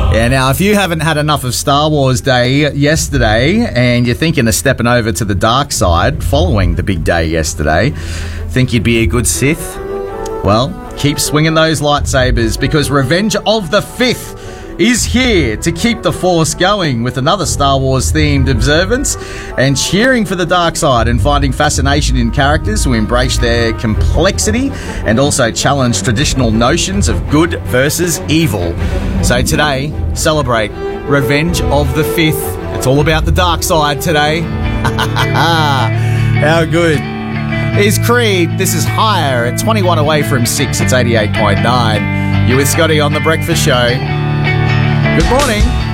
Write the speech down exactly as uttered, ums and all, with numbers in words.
Yeah, now, if you haven't had enough of Star Wars Day yesterday and you're thinking of stepping over to the dark side following the big day yesterday, think you'd be a good Sith? Well, keep swinging those lightsabers because Revenge of the Fifth is here to keep the Force going with another Star Wars-themed observance and cheering for the dark side and finding fascination in characters who embrace their complexity and also challenge traditional notions of good versus evil. So today, celebrate Revenge of the Fifth. It's all about the dark side today. How good is Creed? This is Higher at twenty-one away from six. It's eighty-eight point nine. You're with Scotty on The Breakfast Show. Good morning.